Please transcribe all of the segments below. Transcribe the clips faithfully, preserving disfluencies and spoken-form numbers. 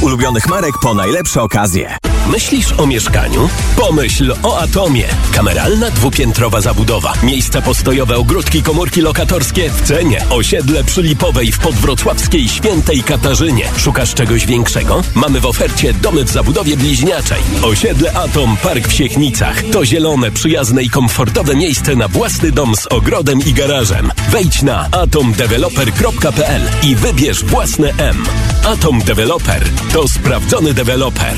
ulubionych marek po najlepsze okazje. Myślisz o mieszkaniu? Pomyśl o Atomie. Kameralna dwupiętrowa zabudowa. Miejsca postojowe, ogródki, komórki lokatorskie w cenie. Osiedle przy Lipowej w podwrocławskiej Świętej Katarzynie. Szukasz czegoś większego? Mamy w ofercie domy w zabudowie bliźniaczej. Osiedle Atom Park w Siechnicach. To zielone, przyjazne i komfortowe miejsce na własny dom z ogrodem i garażem. Wejdź na atom developer kropka p l i wybierz własne M. Atom Developer to sprawdzony deweloper.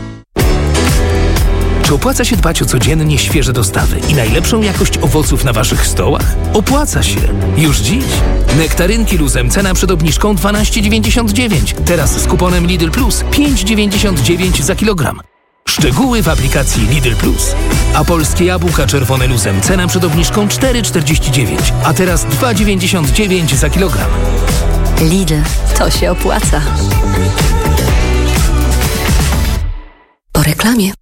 Czy opłaca się dbać o codziennie świeże dostawy i najlepszą jakość owoców na waszych stołach? Opłaca się. Już dziś. Nektarynki luzem, cena przed obniżką dwanaście dziewięćdziesiąt dziewięć. Teraz z kuponem Lidl Plus pięć dziewięćdziesiąt dziewięć za kilogram. Szczegóły w aplikacji Lidl Plus. A polskie jabłka czerwone luzem, cena przed obniżką cztery czterdzieści dziewięć, a teraz dwa dziewięćdziesiąt dziewięć za kilogram. Lidl, to się opłaca. Po reklamie.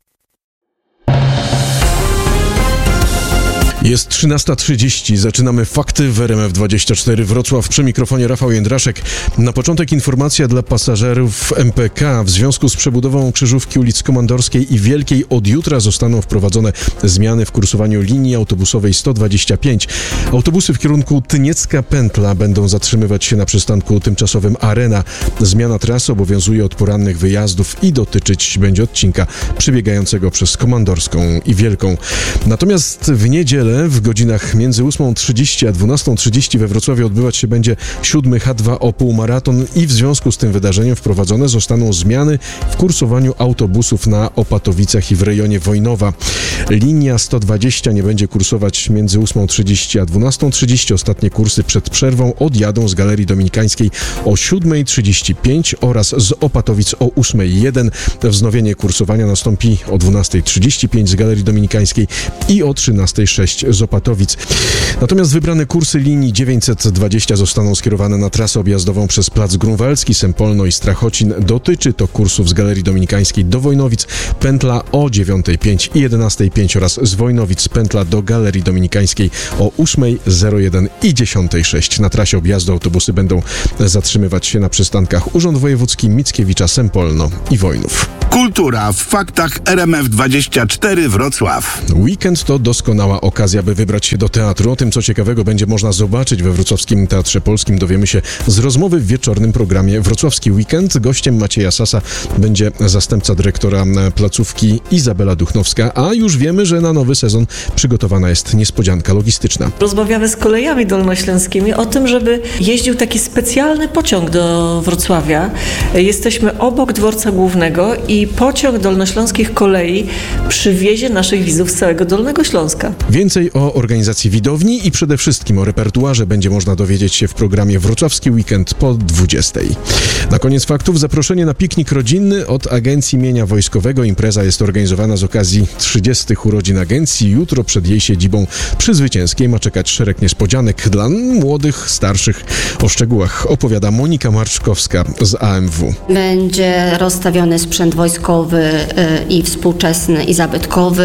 Jest trzynasta trzydzieści. Zaczynamy Fakty w R M F dwadzieścia cztery Wrocław. Przy mikrofonie Rafał Jędraszek. Na początek informacja dla pasażerów M P K. W związku z przebudową krzyżówki ulic Komandorskiej i Wielkiej od jutra zostaną wprowadzone zmiany w kursowaniu linii autobusowej sto dwadzieścia pięć. Autobusy w kierunku Tyniecka Pętla będą zatrzymywać się na przystanku tymczasowym Arena. Zmiana trasy obowiązuje od porannych wyjazdów i dotyczyć będzie odcinka przebiegającego przez Komandorską i Wielką. Natomiast w niedzielę w godzinach między ósmą trzydzieści a dwunastą trzydzieści we Wrocławiu odbywać się będzie siódmy H dwa O półmaraton i w związku z tym wydarzeniem wprowadzone zostaną zmiany w kursowaniu autobusów na Opatowicach i w rejonie Wojnowa. Linia sto dwadzieścia nie będzie kursować między ósmą trzydzieści a dwunastą trzydzieści. Ostatnie kursy przed przerwą odjadą z Galerii Dominikańskiej o siódmej trzydzieści pięć oraz z Opatowic o ósmej jeden. Wznowienie kursowania nastąpi o dwunastej trzydzieści pięć z Galerii Dominikańskiej i o trzynastej sześć z Opatowic. Natomiast wybrane kursy linii dziewięćset dwadzieścia zostaną skierowane na trasę objazdową przez Plac Grunwaldzki, Sempolno i Strachocin. Dotyczy to kursów z Galerii Dominikańskiej do Wojnowic, pętla o dziewiątej pięć i jedenastej pięć oraz z Wojnowic pętla do Galerii Dominikańskiej o ósmej zero jeden i dziesiątej sześć. Na trasie objazdu autobusy będą zatrzymywać się na przystankach Urząd Wojewódzki, Mickiewicza, Sempolno i Wojnów. Kultura w Faktach R M F dwadzieścia cztery Wrocław. Weekend to doskonała okazja, by wybrać się do teatru. O tym, co ciekawego będzie można zobaczyć we Wrocławskim Teatrze Polskim, dowiemy się z rozmowy w wieczornym programie Wrocławski Weekend. Gościem Macieja Sasa będzie zastępca dyrektora placówki Izabela Duchnowska, a już wiemy, że na nowy sezon przygotowana jest niespodzianka logistyczna. Rozmawiamy z kolejami dolnośląskimi o tym, żeby jeździł taki specjalny pociąg do Wrocławia. Jesteśmy obok dworca głównego i pociąg dolnośląskich kolei przywiezie naszych widzów z całego Dolnego Śląska. Więcej o organizacji widowni i przede wszystkim o repertuarze będzie można dowiedzieć się w programie Wrocławski Weekend po dwudziestej. Na koniec faktów zaproszenie na piknik rodzinny od Agencji Mienia Wojskowego. Impreza jest organizowana z okazji trzydziestych urodzin agencji. Jutro przed jej siedzibą przy Zwycięskiej ma czekać szereg niespodzianek dla młodych, starszych. O szczegółach opowiada Monika Marczkowska z A M W. Będzie rozstawiony sprzęt wojskowy i współczesny i zabytkowy.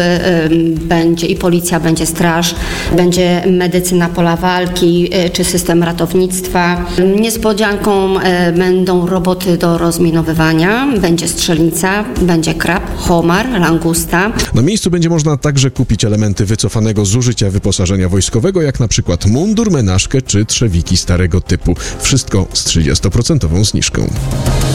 Będzie i policja, będzie straż, będzie medycyna pola walki czy system ratownictwa. Niespodzianką będą roboty do rozminowywania, będzie strzelnica, będzie krab, homar, langusta. Na miejscu będzie można także kupić elementy wycofanego z użycia wyposażenia wojskowego, jak na przykład mundur, menażkę czy trzewiki starego typu. Wszystko z trzydziestoprocentową zniżką.